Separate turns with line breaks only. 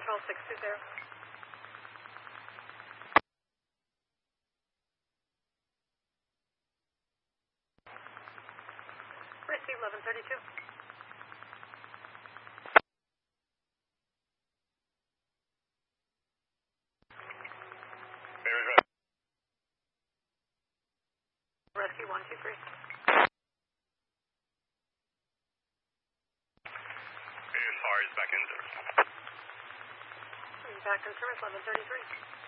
620. Receive 1132. Rescue 123.
As far as back in service.
Back in service 1133.